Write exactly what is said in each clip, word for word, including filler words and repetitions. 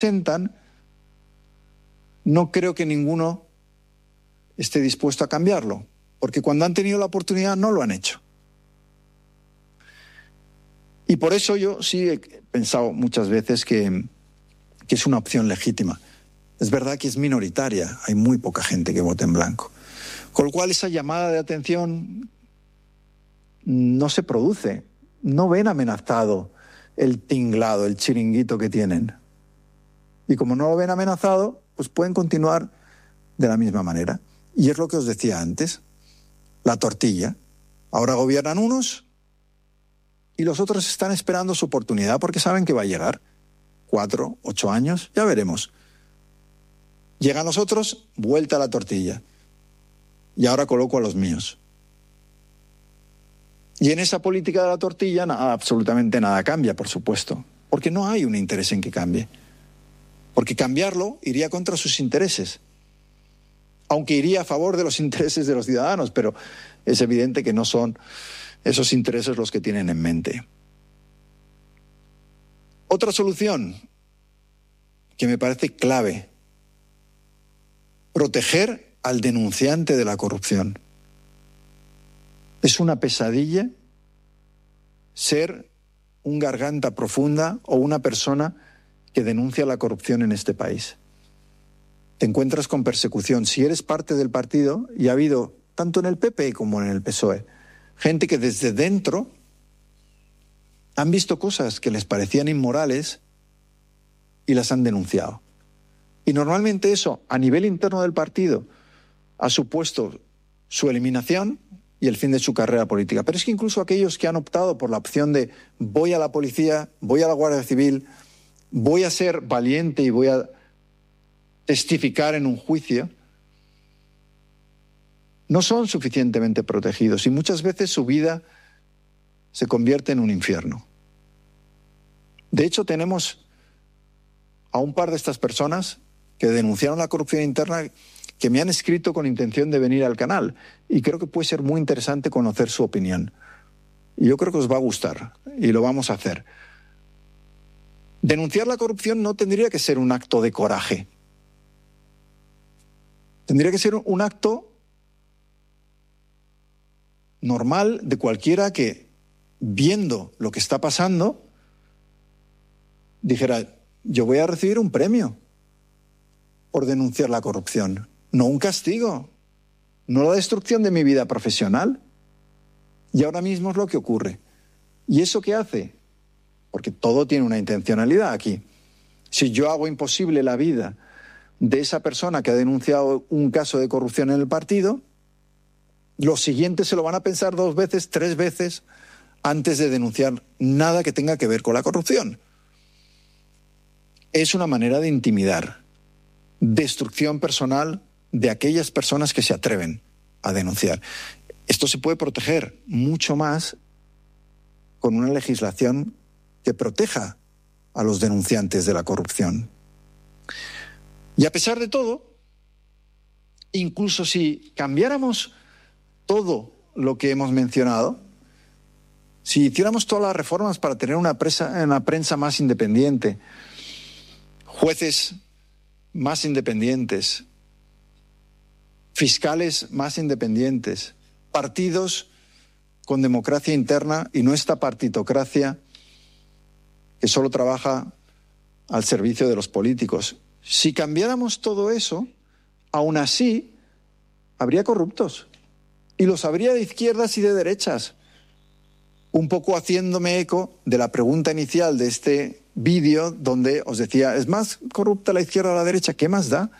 presentan, no creo que ninguno esté dispuesto a cambiarlo, porque cuando han tenido la oportunidad no lo han hecho. Y por eso yo sí he pensado muchas veces que, que es una opción legítima. Es verdad que es minoritaria, hay muy poca gente que vote en blanco. Con lo cual esa llamada de atención no se produce. No ven amenazado el tinglado, el chiringuito que tienen. Y como no lo ven amenazado, pues pueden continuar de la misma manera. Y es lo que os decía antes, la tortilla. Ahora gobiernan unos y los otros están esperando su oportunidad porque saben que va a llegar. Cuatro, ocho años, ya veremos. Llegan los otros, vuelta a la tortilla. Y ahora coloco a los míos. Y en esa política de la tortilla nada, absolutamente nada cambia, por supuesto. Porque no hay un interés en que cambie. Porque cambiarlo iría contra sus intereses. Aunque iría a favor de los intereses de los ciudadanos, pero es evidente que no son esos intereses los que tienen en mente. Otra solución que me parece clave: proteger al denunciante de la corrupción. Es una pesadilla ser un garganta profunda o una persona que denuncia la corrupción en este país. Te encuentras con persecución. Si eres parte del partido, y ha habido, tanto en el P P como en el P S O E, gente que desde dentro han visto cosas que les parecían inmorales y las han denunciado. Y normalmente eso, a nivel interno del partido, ha supuesto su eliminación y el fin de su carrera política. Pero es que incluso aquellos que han optado por la opción de voy a la policía, voy a la Guardia Civil, voy a ser valiente y voy a testificar en un juicio, no son suficientemente protegidos y muchas veces su vida se convierte en un infierno. De hecho, tenemos a un par de estas personas que denunciaron la corrupción interna que me han escrito con intención de venir al canal y creo que puede ser muy interesante conocer su opinión. Y yo creo que os va a gustar y lo vamos a hacer. Denunciar la corrupción no tendría que ser un acto de coraje. Tendría que ser un acto normal de cualquiera que, viendo lo que está pasando, dijera, yo voy a recibir un premio por denunciar la corrupción, no un castigo, no la destrucción de mi vida profesional. Y ahora mismo es lo que ocurre. ¿Y eso qué hace? Porque todo tiene una intencionalidad aquí. Si yo hago imposible la vida de esa persona que ha denunciado un caso de corrupción en el partido, los siguientes se lo van a pensar dos veces, tres veces, antes de denunciar nada que tenga que ver con la corrupción. Es una manera de intimidar, destrucción personal de aquellas personas que se atreven a denunciar. Esto se puede proteger mucho más con una legislación que proteja a los denunciantes de la corrupción. Y a pesar de todo, incluso si cambiáramos todo lo que hemos mencionado, si hiciéramos todas las reformas para tener una, presa, una prensa más independiente, jueces más independientes, fiscales más independientes, partidos con democracia interna y no esta partitocracia que solo trabaja al servicio de los políticos. Si cambiáramos todo eso, aún así habría corruptos. Y los habría de izquierdas y de derechas. Un poco haciéndome eco de la pregunta inicial de este vídeo donde os decía, ¿es más corrupta la izquierda o la derecha? ¿Qué más da?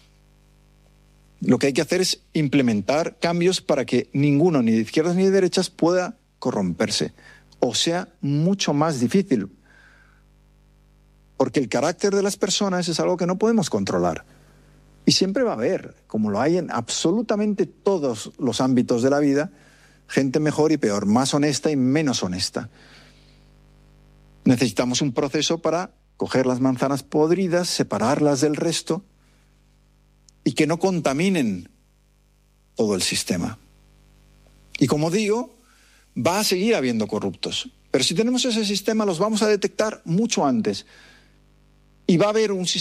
Lo que hay que hacer es implementar cambios para que ninguno, ni de izquierdas ni de derechas, pueda corromperse. O sea, mucho más difícil. Porque el carácter de las personas es algo que no podemos controlar. Y siempre va a haber, como lo hay en absolutamente todos los ámbitos de la vida, gente mejor y peor, más honesta y menos honesta. Necesitamos un proceso para coger las manzanas podridas, separarlas del resto y que no contaminen todo el sistema. Y como digo, va a seguir habiendo corruptos. Pero si tenemos ese sistema, los vamos a detectar mucho antes. Y va a haber un